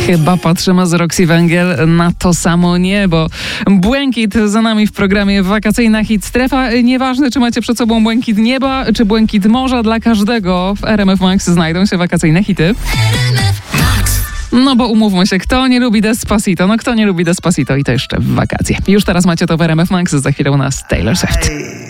Chyba patrzymy z Roxy Węgiel na to samo niebo. Błękit za nami w programie Wakacyjna Hit Strefa. Nieważne, czy macie przed sobą błękit nieba, czy błękit morza, dla każdego w RMF Max znajdą się wakacyjne hity. No bo umówmy się, kto nie lubi Despacito? No kto nie lubi Despacito i to jeszcze w wakacje. Już teraz macie to w RMF Max, za chwilę u nas Taylor Swift.